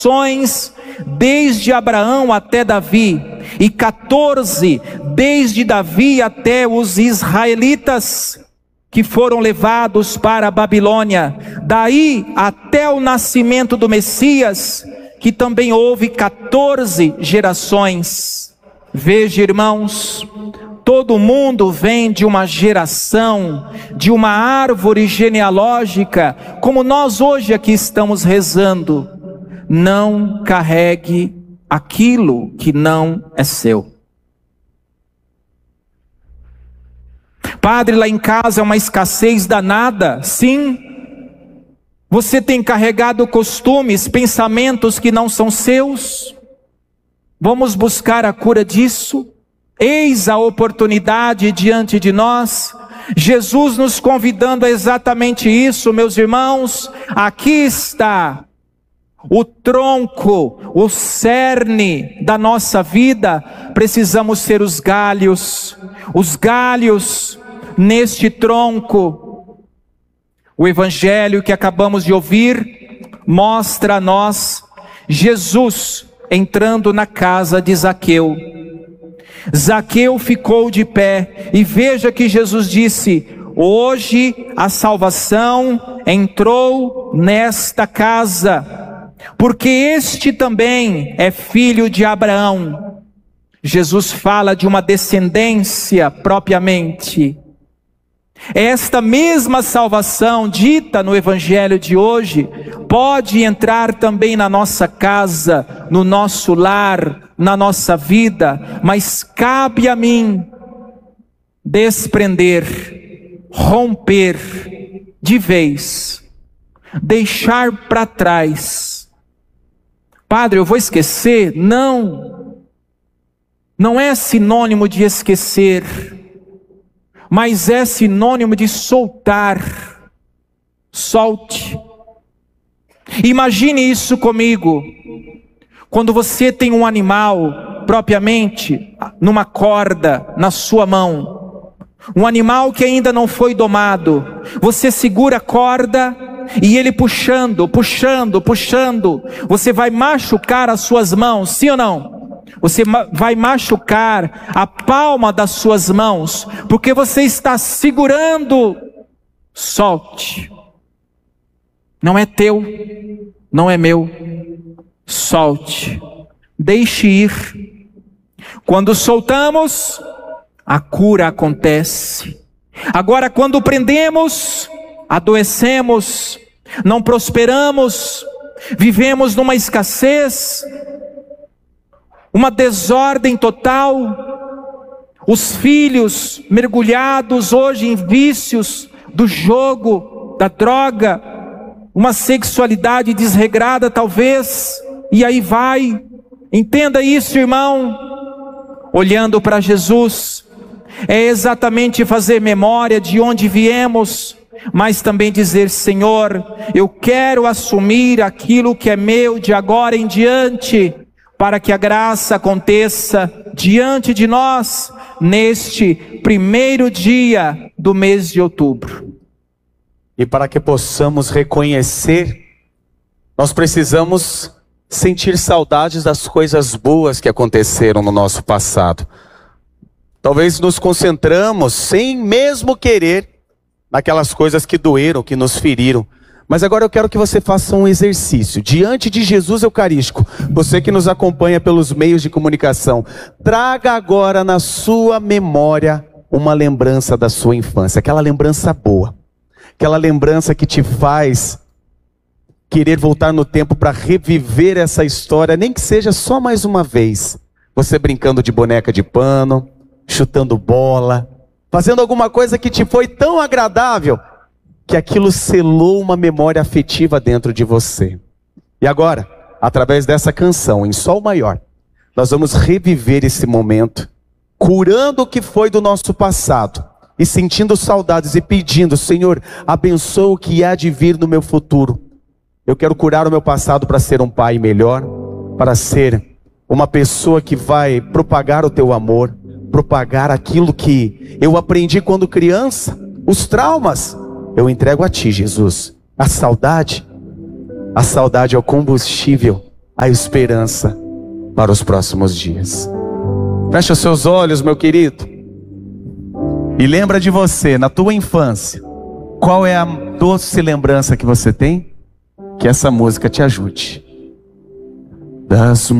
desde Abraão até Davi, e 14 desde Davi até os israelitas que foram levados para a Babilônia. Daí até o nascimento do Messias, que também houve 14 gerações. Veja, irmãos, todo mundo vem de uma geração, de uma árvore genealógica, como nós hoje aqui estamos rezando. Não carregue aquilo que não é seu. Padre, lá em casa é uma escassez danada. Sim. Você tem carregado costumes, pensamentos que não são seus. Vamos buscar a cura disso. Eis a oportunidade diante de nós. Jesus nos convidando a exatamente isso, meus irmãos. Aqui está o tronco, o cerne da nossa vida. Precisamos ser os galhos neste tronco. O evangelho que acabamos de ouvir mostra a nós Jesus entrando na casa de Zaqueu. Zaqueu ficou de pé, e veja que Jesus disse: hoje a salvação entrou nesta casa, porque este também é filho de Abraão. Jesus fala de uma descendência propriamente. Esta mesma salvação dita no evangelho de hoje pode entrar também na nossa casa, no nosso lar, na nossa vida, mas cabe a mim desprender, romper de vez, deixar para trás. Padre, eu vou esquecer? Não é sinônimo de esquecer, mas é sinônimo de soltar. Solte. Imagine isso comigo. Quando você tem um animal, propriamente, numa corda, na sua mão, um animal que ainda não foi domado, você segura a corda e ele puxando, você vai machucar as suas mãos, sim ou não? Você vai machucar a palma das suas mãos, porque você está segurando. Solte. Não é teu, não é meu. Solte. Deixe ir. Quando soltamos, a cura acontece. Agora, quando prendemos, adoecemos, não prosperamos, vivemos numa escassez, uma desordem total. Os filhos mergulhados hoje em vícios do jogo, da droga, uma sexualidade desregrada talvez, e aí vai. Entenda isso, irmão. Olhando para Jesus, é exatamente fazer memória de onde viemos, mas também dizer: Senhor, eu quero assumir aquilo que é meu de agora em diante, para que a graça aconteça diante de nós neste primeiro dia do mês de outubro. E para que possamos reconhecer, nós precisamos sentir saudades das coisas boas que aconteceram no nosso passado. Talvez nos concentramos, sem mesmo querer, naquelas coisas que doeram, que nos feriram. Mas agora eu quero que você faça um exercício. Diante de Jesus Eucarístico, você que nos acompanha pelos meios de comunicação, traga agora na sua memória uma lembrança da sua infância. Aquela lembrança boa. Aquela lembrança que te faz querer voltar no tempo para reviver essa história, nem que seja só mais uma vez. Você brincando de boneca de pano, chutando bola, fazendo alguma coisa que te foi tão agradável, que aquilo selou uma memória afetiva dentro de você. E agora, através dessa canção em sol maior, nós vamos reviver esse momento, curando o que foi do nosso passado, e sentindo saudades e pedindo: Senhor, abençoa o que há de vir no meu futuro. Eu quero curar o meu passado para ser um pai melhor, para ser uma pessoa que vai propagar o teu amor, propagar aquilo que eu aprendi quando criança, os traumas. Eu entrego a ti, Jesus. A saudade é o combustível, a esperança para os próximos dias. Fecha os seus olhos, meu querido, e lembra de você, na tua infância. Qual é a doce lembrança que você tem? Que essa música te ajude. Das